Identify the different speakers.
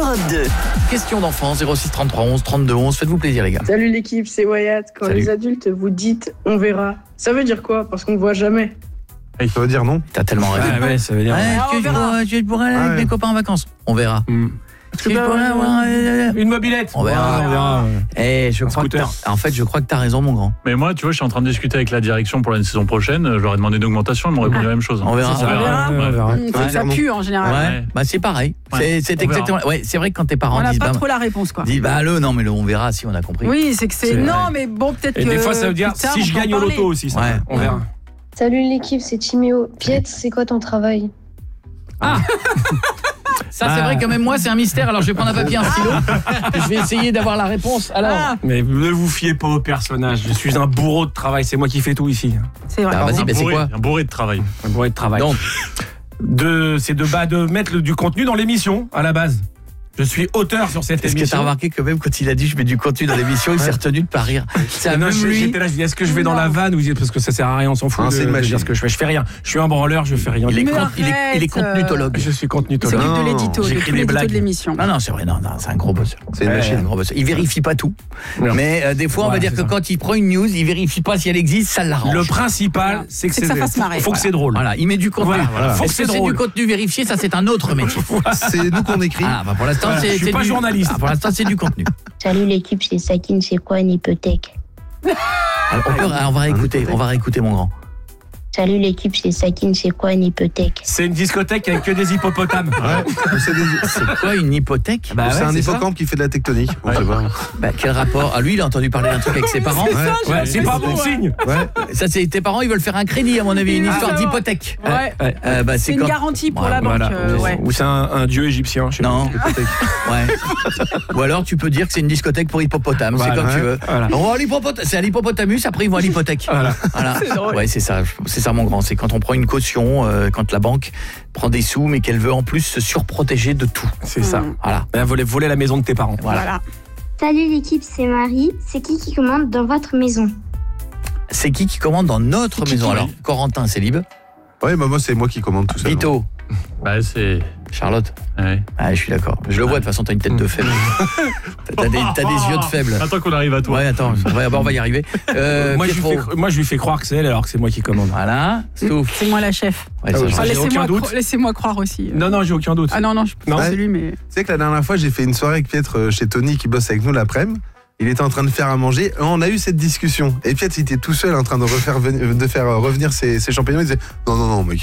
Speaker 1: Europe 2.
Speaker 2: Question d'enfant, 06 33 11 32 11. Faites-vous plaisir, les gars.
Speaker 3: Salut l'équipe, c'est Wyatt. Quand
Speaker 2: Salut.
Speaker 3: les adultes vous dites on verra, ça veut dire quoi? Parce qu'on voit jamais.
Speaker 4: Ça veut dire non.
Speaker 2: T'as tellement rêvé.
Speaker 5: Ouais, ça veut dire.
Speaker 2: Je pourrais aller avec mes copains en vacances. On verra.
Speaker 5: Est-ce que je pourrais avoir une mobilette?
Speaker 2: On verra.
Speaker 5: Ouais.
Speaker 2: Je crois que t'as raison, mon grand.
Speaker 6: Mais moi, tu vois, je suis en train de discuter avec la direction pour la saison prochaine. Je leur ai demandé une augmentation, ils m'ont répondu la même chose.
Speaker 2: On verra.
Speaker 7: Ça pue en général.
Speaker 2: Ouais. Bah c'est pareil.
Speaker 6: Ouais.
Speaker 2: C'est exactement. Ouais, c'est vrai que quand tes parents
Speaker 7: On n'a
Speaker 2: disent
Speaker 7: pas trop la réponse, quoi.
Speaker 2: non mais on verra si on a compris.
Speaker 7: Oui, c'est que c'est. Non, mais bon, peut-être que.
Speaker 5: Et des fois, ça veut dire
Speaker 7: plus tard,
Speaker 5: si
Speaker 7: on
Speaker 5: je
Speaker 7: peut en
Speaker 5: gagne au
Speaker 7: parler.
Speaker 5: loto aussi, ça.
Speaker 2: Ouais.
Speaker 5: On verra.
Speaker 8: Salut l'équipe, c'est Timéo. Piet, c'est quoi ton travail?
Speaker 2: Ça c'est vrai que même moi c'est un mystère. Alors je vais prendre un papier, un stylo. Je vais essayer d'avoir la réponse. Alors.
Speaker 5: Mais ne vous fiez pas au personnage. Je suis un bourreau de travail. C'est moi qui fais tout ici.
Speaker 7: C'est vrai.
Speaker 2: Ah, vas-y, c'est quoi?
Speaker 6: Un bourré de travail.
Speaker 5: Un bourreau de travail.
Speaker 2: Donc.
Speaker 5: C'est de mettre du contenu dans l'émission à la base. Je suis auteur sur cette
Speaker 2: Est-ce que
Speaker 5: émission.
Speaker 2: t'as remarqué que même quand il a dit je mets du contenu dans l'émission, il s'est retenu de pas rire. C'est
Speaker 5: Non,
Speaker 2: même lui.
Speaker 5: j'étais là, je dis est-ce que je vais dans la vanne ou parce que ça sert à rien, on s'en fout.
Speaker 4: C'est une
Speaker 5: de
Speaker 4: machine.
Speaker 5: dire ce que je fais. Je fais rien. Je suis un branleur, je fais rien.
Speaker 2: Il est
Speaker 7: arrête,
Speaker 2: contenutologue.
Speaker 5: Je suis contenu-tologue.
Speaker 7: C'est de l'édito, de
Speaker 5: j'écris
Speaker 7: tout
Speaker 5: des
Speaker 7: l'édito
Speaker 5: blagues.
Speaker 7: de l'émission.
Speaker 2: Non, c'est vrai, non, c'est un gros bosseur.
Speaker 4: C'est une machine.
Speaker 2: Un gros bosseur. Il vérifie pas tout.
Speaker 5: Non.
Speaker 2: Mais des fois, on va
Speaker 5: Voilà,
Speaker 2: dire
Speaker 5: c'est
Speaker 2: que
Speaker 5: ça.
Speaker 2: quand il prend une news, il vérifie pas si elle existe, ça l'arrange.
Speaker 5: Le principal, c'est que
Speaker 7: ça fasse marrer.
Speaker 5: Faut que c'est drôle.
Speaker 2: Voilà, il met du contenu.
Speaker 5: Voilà. Faut que
Speaker 2: Est-ce
Speaker 5: c'est
Speaker 2: que c'est
Speaker 5: drôle.
Speaker 2: du contenu vérifié? Ça, c'est un autre métier.
Speaker 4: C'est nous qu'on écrit.
Speaker 2: Ah, bah pour l'instant,
Speaker 5: Voilà, je suis pas journaliste.
Speaker 2: Pour l'instant, c'est du contenu.
Speaker 8: Salut l'équipe, c'est Sakine, c'est quoi une hypothèque?
Speaker 2: On va réécouter mon grand.
Speaker 8: Salut l'équipe, c'est Sakine, c'est quoi une hypothèque?
Speaker 5: C'est une discothèque avec que des hippopotames.
Speaker 2: C'est quoi une hypothèque?
Speaker 4: C'est un hippocampe qui fait de la tectonique. On sait pas.
Speaker 2: Bah, quel rapport? Ah, lui, il a entendu parler d'un truc avec ses parents.
Speaker 5: Ouais, c'est pas bon signe.
Speaker 2: Ça, c'est tes parents, ils veulent faire un crédit, à mon avis, une histoire d'hypothèque.
Speaker 7: Ouais.
Speaker 2: Bah,
Speaker 7: C'est une
Speaker 2: quand-
Speaker 7: garantie pour la banque.
Speaker 5: Voilà.
Speaker 7: Ouais.
Speaker 5: Ou c'est un dieu égyptien. Je sais
Speaker 2: Non.
Speaker 5: pas.
Speaker 2: Ouais. Ou alors tu peux dire que c'est une discothèque pour hippopotame, c'est
Speaker 5: Voilà.
Speaker 2: comme tu veux.
Speaker 5: Voilà.
Speaker 2: On va à c'est à l'hippopotamus, après ils vont à l'hypothèque. Voilà. Ouais, c'est ça mon grand, c'est quand on prend une caution, quand la banque prend des sous mais qu'elle veut en plus se surprotéger de tout.
Speaker 5: C'est ça.
Speaker 2: Voilà.
Speaker 5: Voler la maison de tes parents.
Speaker 2: Voilà.
Speaker 8: Salut l'équipe, c'est Marie. C'est qui commande dans votre maison?
Speaker 2: C'est qui commande dans notre maison? Alors, Corentin, c'est libre.
Speaker 4: Ouais, bah moi c'est moi qui commande tout ça.
Speaker 2: Vito,
Speaker 6: Bah, c'est.
Speaker 2: Charlotte.
Speaker 6: Ouais.
Speaker 2: Ah, je suis d'accord. Je le vois, de toute façon, t'as une tête de faible. T'as des yeux de faible.
Speaker 6: Attends qu'on arrive à toi.
Speaker 2: Ouais, attends, on va y arriver.
Speaker 5: Moi,
Speaker 2: Pietro.
Speaker 5: je lui fais croire que c'est elle alors que c'est moi qui commande.
Speaker 2: Voilà, Stouff.
Speaker 7: C'est moi la chef.
Speaker 2: Ouais, ça,
Speaker 5: Ah oui.
Speaker 2: je-
Speaker 5: J'ai aucun doute.
Speaker 7: Laissez-moi croire aussi.
Speaker 5: Non, j'ai aucun doute.
Speaker 7: Ah non, je
Speaker 5: Non.
Speaker 7: c'est lui, mais.
Speaker 4: Tu sais que la dernière fois, j'ai fait une soirée avec Pietre chez Tony qui bosse avec nous l'après-midi. Il était en train de faire à manger. On a eu cette discussion. Et Pietre, il était tout seul en train de faire revenir ses champignons. Il disait non, mec,